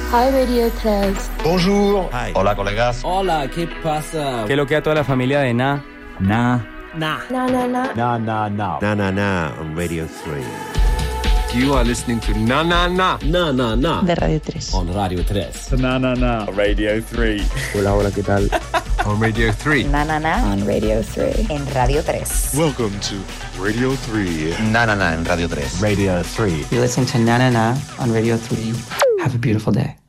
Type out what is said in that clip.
Hi Radio 3. Bonjour. Hi. Hola, colegas. Hola, ¿qué pasa? ¿Qué es lo que a toda la familia de Na? Na. Na na na. Na na na. Na na na on Radio 3. You are listening to Na Na Na. Na na na. De Radio 3. On Radio 3. Na na na. Radio 3. Hola, hola, ¿qué tal? On Radio 3. Na na na. On Radio 3. En Radio 3. Welcome to Radio 3. Na, na, na, en Radio 3. Radio 3. You listen to Na Na Na on Radio 3. Have a beautiful day.